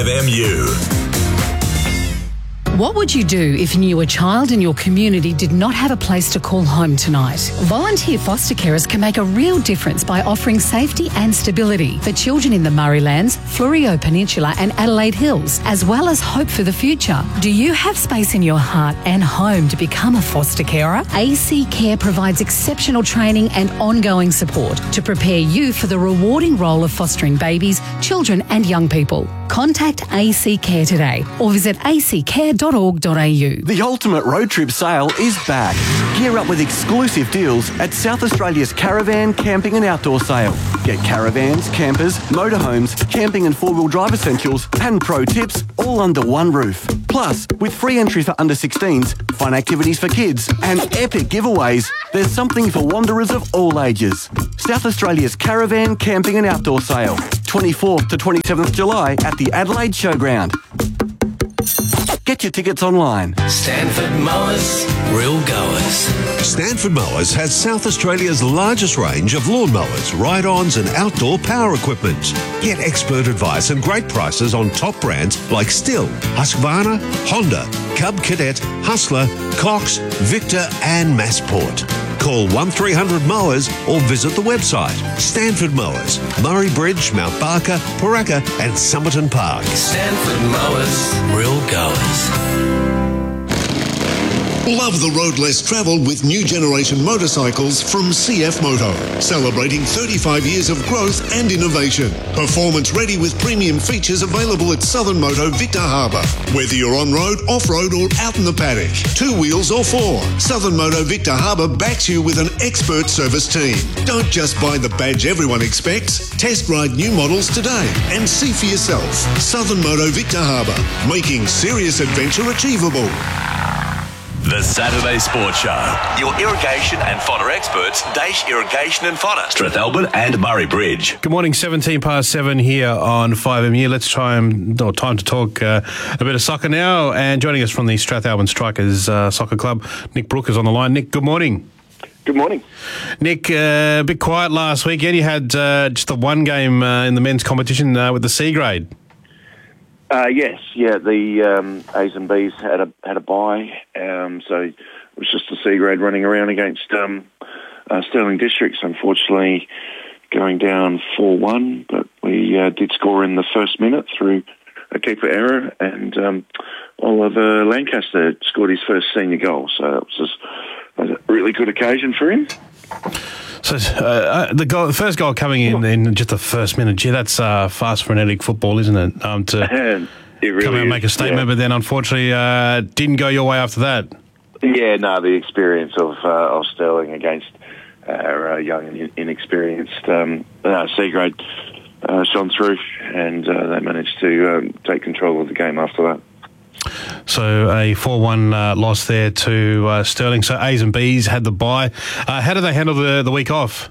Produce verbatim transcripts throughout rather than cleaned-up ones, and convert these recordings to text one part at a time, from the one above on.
five M U. What would you do if you knew a child in your community did not have a place to call home tonight? Volunteer foster carers can make a real difference by offering safety and stability for children in the Murraylands, Fleurieu Peninsula and Adelaide Hills, as well as hope for the future. Do you have space in your heart and home to become a foster carer? A C Care provides exceptional training and ongoing support to prepare you for the rewarding role of fostering babies, children and young people. Contact A C Care today or visit a c care dot org dot a u. The ultimate road trip sale is back. Gear up with exclusive deals at South Australia's Caravan, Camping and Outdoor Sale. Get caravans, campers, motorhomes, camping and four-wheel drive essentials and pro tips all under one roof. Plus, with free entry for under sixteens, fun activities for kids and epic giveaways, there's something for wanderers of all ages. South Australia's Caravan, Camping and Outdoor Sale. twenty-fourth to twenty-seventh July at the Adelaide Showground. Get your tickets online. Stanford Mowers, real goers. Stanford Mowers has South Australia's largest range of lawn mowers, ride-ons and outdoor power equipment. Get expert advice and great prices on top brands like Stihl, Husqvarna, Honda, Cub Cadet, Hustler, Cox, Victor and Massport. Call one three hundred mowers or visit the website. Stanford Mowers, Murray Bridge, Mount Barker, Paraka and Somerton Park. Stanford Mowers, real goers. Love the road less travelled with new generation motorcycles from C F Moto. Celebrating thirty-five years of growth and innovation. Performance ready with premium features available at Southern Moto Victor Harbour. Whether you're on-road, off-road or out in the paddock, two wheels or four, Southern Moto Victor Harbour backs you with an expert service team. Don't just buy the badge everyone expects. Test ride new models today and see for yourself. Southern Moto Victor Harbour, making serious adventure achievable. The Saturday Sports Show. Your irrigation and fodder experts, Daesh Irrigation and Fodder, Strathalbyn and Murray Bridge. Good morning, seventeen past seven here on five M U. Let's try and, or time to talk uh, a bit of soccer now. And joining us from the Strathalbyn Strikers uh, Soccer Club, Nick Brooke is on the line. Nick, good morning. Good morning. Nick, uh, a bit quiet last weekend. You had uh, just the one game uh, in the men's competition uh, with the C grade. Uh, yes, yeah, the um, A's and B's had a had a bye, um, so it was just the C grade running around against um, uh, Stirling Districts, unfortunately going down four one, but we uh, did score in the first minute through a keeper error, and um, Oliver Lancaster scored his first senior goal, so it was just a really good occasion for him. So uh, the goal, the first goal coming in in just the first minute, gee, that's uh, fast frenetic football, isn't it? Um, to it really come out and make a is, statement, yeah. But then unfortunately uh, didn't go your way after that. Yeah, no, the experience of uh, of Stirling against our uh, young and inexperienced um, uh, C grade uh, shone through, and uh, they managed to um, take control of the game after that. So a four one uh, loss there to uh, Stirling. So A's and B's had the bye. Uh, how did they handle the, the week off?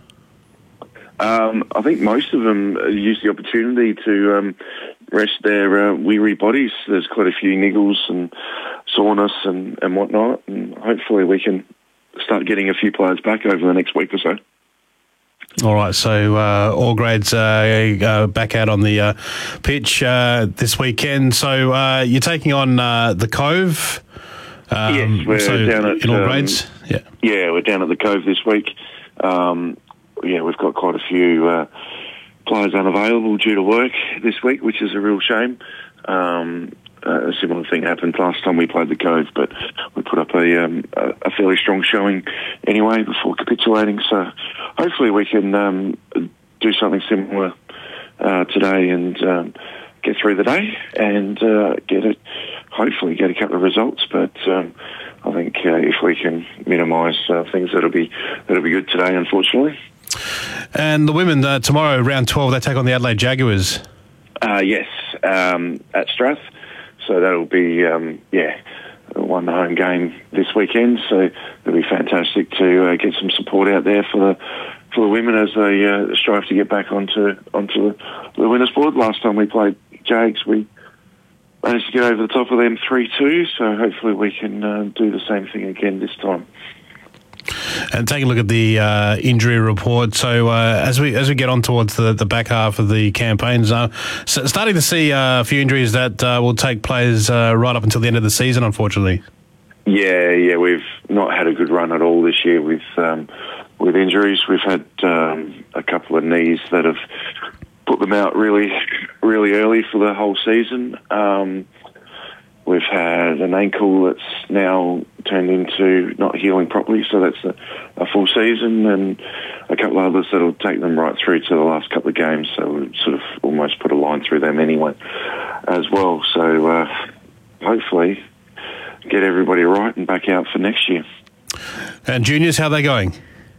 Um, I think most of them used the opportunity to um, rest their uh, weary bodies. There's quite a few niggles and soreness and, and whatnot, and hopefully we can start getting a few players back over the next week or so. All right, so uh, all grades uh, uh, back out on the uh, pitch uh, this weekend. So uh, you're taking on uh, the Cove. Um, yes, we're so down at in all um, grades. Yeah, yeah, we're down at the Cove this week. Um, yeah, we've got quite a few uh, players unavailable due to work this week, which is a real shame. Um, Uh, a similar thing happened last time we played the Cove, but we put up a, um, a fairly strong showing anyway before capitulating. So hopefully we can um, do something similar uh, today and um, get through the day and uh, get it. Hopefully get a couple of results, but um, I think uh, if we can minimise uh, things, that'll be that'll be good today. Unfortunately. And the women uh, tomorrow, round twelve, they take on the Adelaide Jaguars. Uh, yes, um, at Strath. So that'll be, um, yeah, one home game this weekend. So it'll be fantastic to uh, get some support out there for the for the women as they uh, strive to get back onto onto the, the winners' board. Last time we played Jags, we managed to get over the top of them three two. So hopefully we can uh, do the same thing again this time. And take a look at the uh, injury report. So uh, as we as we get on towards the, the back half of the campaigns, uh, so starting to see uh, a few injuries that uh, will take players uh, right up until the end of the season, unfortunately. Yeah, yeah, we've not had a good run at all this year with um, with injuries. We've had um, a couple of knees that have put them out really, really early for the whole season. Um, we've had an ankle that's now turned into not healing properly, so that's a, a full season, and a couple of others that'll take them right through to the last couple of games, so we've sort of almost put a line through them anyway as well. So uh, hopefully get everybody right and back out for next year. And juniors, how are they going?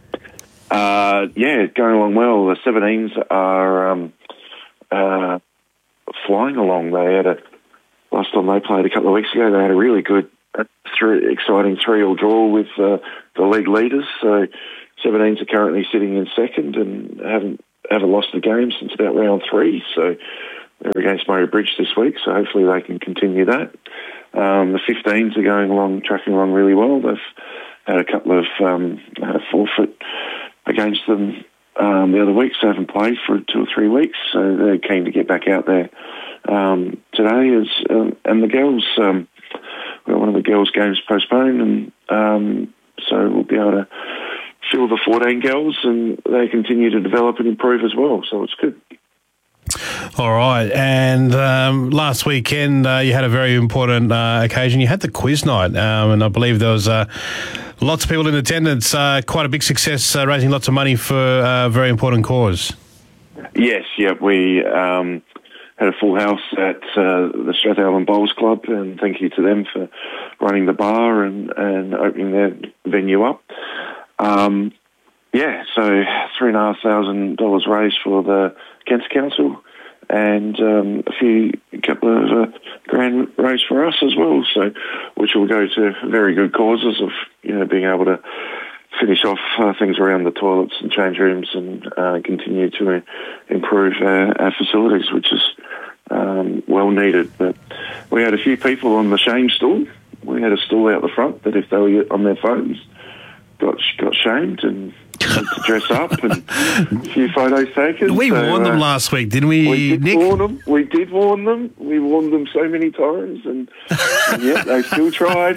Uh, yeah, going along well. The seventeens are um, uh, flying along. They had a last time they played a couple of weeks ago. They had a really good, uh, three, exciting three-all draw with uh, the league leaders. So seventeens are currently sitting in second and haven't haven't lost a game since about round three. So they're against Murray Bridge this week. So hopefully they can continue that. Um, the fifteens are going along, tracking along really well. They've had a couple of um, had a forfeit against them um, the other week, so they haven't played for two or three weeks. So they're keen to get back out there um, today. Is um, and the girls, um, well, one of the girls' games postponed, and um, so we'll be able to fill the fourteen girls, and they continue to develop and improve as well. So it's good. All right, and um, last weekend uh, you had a very important uh, occasion. You had the quiz night, um, and I believe there was uh, lots of people in attendance. Uh, quite a big success, uh, raising lots of money for a very important cause. Yes, yeah, we um, had a full house at uh, the Strathalbyn Bowls Club, and thank you to them for running the bar and, and opening their venue up. Um, yeah, so three and a half thousand dollars raised for the Cancer Council, and um, a few a couple of uh, grand raised for us as well. So, which will go to very good causes of you know being able to finish off uh, things around the toilets and change rooms, and uh, continue to uh, improve our, our facilities, which is um, well needed. But we had a few people on the shame stool. We had a stool out the front that if they were on their phones, got got shamed and had to dress up and a few photos taken. We so, warned them uh, last week, didn't we, we did Nick? Warn them. We did warn them. We warned them so many times, and, and yet they still tried.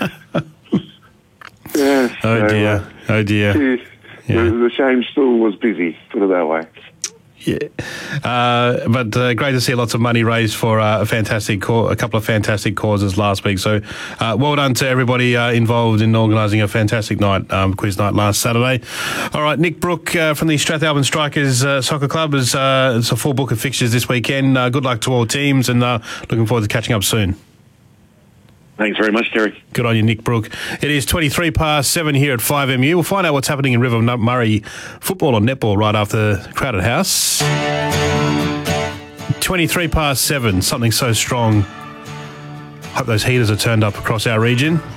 Yeah, oh so, dear! Uh, oh dear! Yeah. The, the shame stool was busy, put it that way. Yeah, uh, but uh, great to see lots of money raised for uh, a fantastic, co- a couple of fantastic causes last week. So, uh, well done to everybody uh, involved in organising a fantastic night, um, quiz night last Saturday. All right, Nick Brook uh, from the Strathalbyn Strikers uh, Soccer Club is uh, it's a full book of fixtures this weekend. Uh, good luck to all teams, and uh, looking forward to catching up soon. Thanks very much, Terry. Good on you, Nick Brook. It is twenty-three past seven here at five M U. We'll find out what's happening in River Murray football or netball right after Crowded House. twenty-three past seven, something so strong. Hope those heaters are turned up across our region.